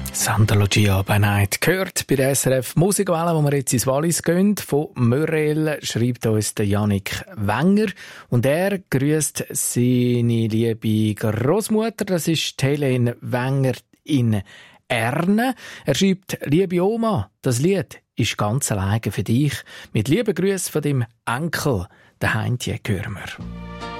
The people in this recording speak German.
Sant'Lucia by Night gehört bei der SRF Musikwelle, wo wir jetzt ins Wallis gehen. Von Mörel schreibt uns der Jannik Wenger und er grüßt seine liebe Großmutter. Das ist Helene Wenger in Erne. Er schreibt: Liebe Oma, das Lied ist ganz alleine für dich. Mit lieben Grüßen von dem Enkel, der Heintje, hören wir.